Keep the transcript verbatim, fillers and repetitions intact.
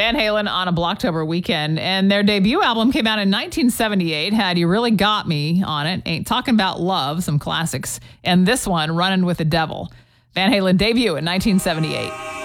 Van Halen on a Blocktober weekend, and their debut album came out in nineteen seventy-eight, had You Really Got Me on it, Ain't Talking About Love, some classics, and this one, Running with the Devil. Van Halen debut in nineteen seventy-eight.